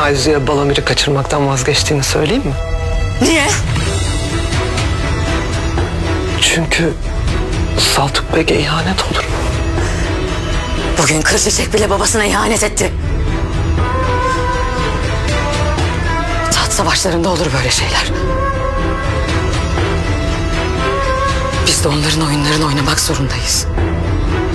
Şahizi'ye Balamir'i kaçırmaktan vazgeçtiğini söyleyeyim mi? Niye? Çünkü Saltuk Bey'e ihanet olur. Bugün Kırçiçek bile babasına ihanet etti. Taht savaşlarında olur böyle şeyler. Biz de onların oyunlarını oynamak zorundayız.